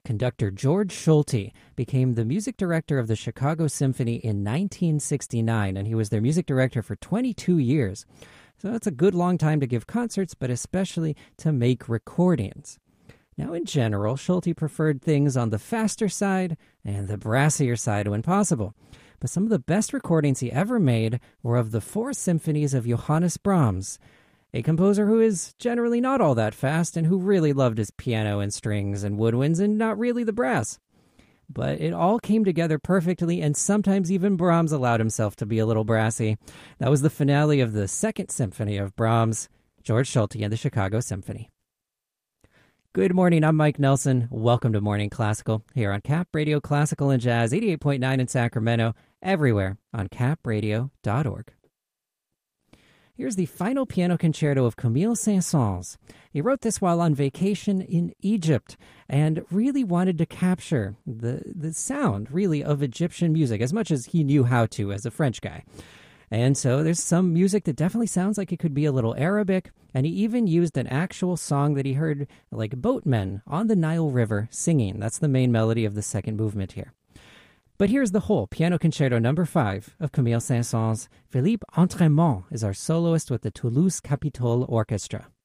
Conductor George Schulte became the music director of the Chicago Symphony in 1969, and he was their music director for 22 years. So that's a good long time to give concerts, but especially to make recordings. Now, in general, Schulte preferred things on the faster side and the brassier side when possible. But some of the best recordings he ever made were of the 4 symphonies of Johannes Brahms, a composer who is generally not all that fast and who really loved his piano and strings and woodwinds and not really the brass. But it all came together perfectly, and sometimes even Brahms allowed himself to be a little brassy. That was the finale of the Second Symphony of Brahms, George Schulte and the Chicago Symphony. Good morning, I'm Mike Nelson. Welcome to Morning Classical here on Cap Radio Classical and Jazz, 88.9 in Sacramento, everywhere on capradio.org. Here's the final piano concerto of Camille Saint-Saëns. He wrote this while on vacation in Egypt and really wanted to capture the sound, really, of Egyptian music as much as he knew how to as a French guy. And so there's some music that definitely sounds like it could be a little Arabic, and he even used an actual song that he heard like boatmen on the Nile River singing. That's the main melody of the second movement here. But here's the whole Piano Concerto No. 5 of Camille Saint-Saëns. Philippe Entremont is our soloist with the Toulouse Capitole Orchestra.